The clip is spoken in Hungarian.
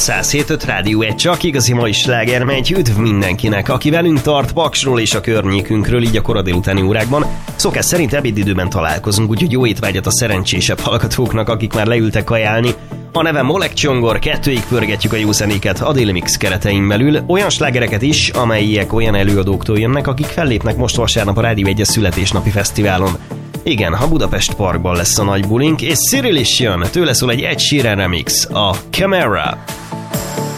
107.5 Rádió 1, csak igazi mai sláger megy. Üdv mindenkinek, aki velünk tart Paksról és a környékünkről, így a kora délutáni órákban. Szokás szerint ebédidőben találkozunk, úgyhogy jó étvágyat a szerencsésebb hallgatóknak, akik már leültek kajálni. A nevem Molek Csongor, kettőig pörgetjük a jó zenéket a Daily Mix keretein belül, olyan slágereket is, amelyiek olyan előadóktól jönnek, akik fellépnek most vasárnap a Rádió 1-es születésnapi fesztiválon. Igen, a Budapest Parkban lesz a nagy bulink, és Cyril is jön, tőle szól egy Ed Sheeran remix, a Camera.